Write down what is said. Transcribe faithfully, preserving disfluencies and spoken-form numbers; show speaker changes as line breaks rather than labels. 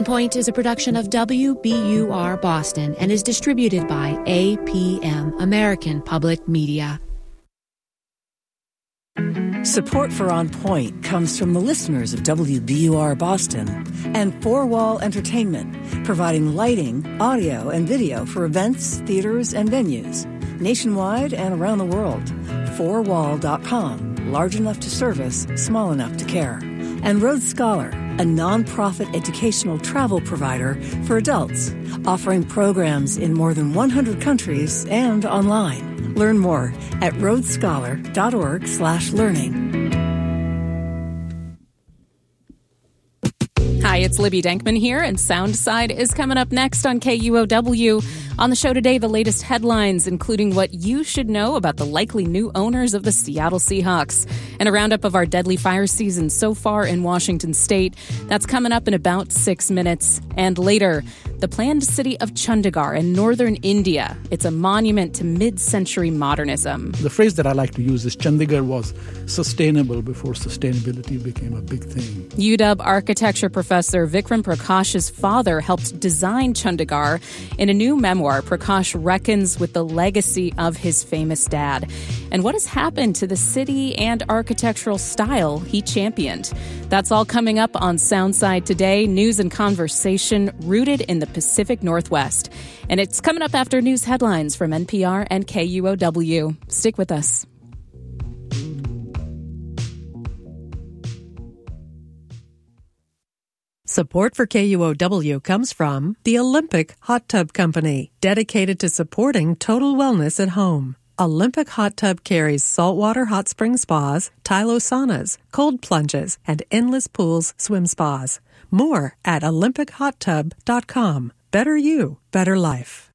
On Point is a production of W B U R Boston and is distributed by A P M, American Public Media.
Support for On Point comes from the listeners of W B U R Boston and Four Wall Entertainment, providing lighting, audio, and video for events, theaters, and venues, nationwide and around the world. four wall dot com, large enough to service, small enough to care. And Road Scholar, a nonprofit educational travel provider for adults, offering programs in more than one hundred countries and online. Learn more at roadscholar.org slash learning.
Hi, it's Libby Dankman here, and Soundside is coming up next on K U O W. On the show today, the latest headlines, including what you should know about the likely new owners of the Seattle Seahawks, and a roundup of our deadly fire season so far in Washington State. That's coming up in about six minutes. And later, the planned city of Chandigarh in northern India. It's a monument to mid-century modernism.
The phrase that I like to use is Chandigarh was sustainable before sustainability became a big thing.
U W architecture professor Vikram Prakash's father helped design Chandigarh. In a new memoir, Prakash reckons with the legacy of his famous dad and what has happened to the city and architectural style he championed. That's all coming up on Soundside today, news and conversation rooted in the Pacific Northwest. And it's coming up after news headlines from N P R and K U O W. Stick with us.
Support for K U O W comes from the Olympic Hot Tub Company, dedicated to supporting total wellness at home. Olympic Hot Tub carries saltwater hot spring spas, Tylo saunas, cold plunges, and endless pools swim spas. More at olympic hot tub dot com. Better you, better life.